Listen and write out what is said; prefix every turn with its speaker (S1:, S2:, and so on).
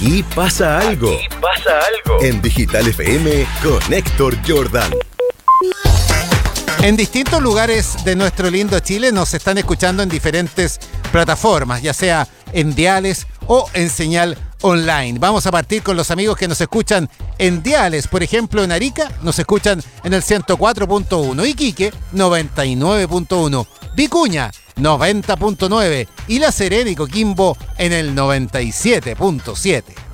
S1: Aquí pasa algo. En Digital FM con Héctor Jordan.
S2: En distintos lugares de nuestro lindo Chile nos están escuchando en diferentes plataformas, ya sea en diales o en señal online. Vamos a partir con los amigos que nos escuchan en diales. Por ejemplo, en Arica nos escuchan en el 104.1, Iquique 99.1, Vicuña 90.9 y La Serena y Coquimbo en el 97.7.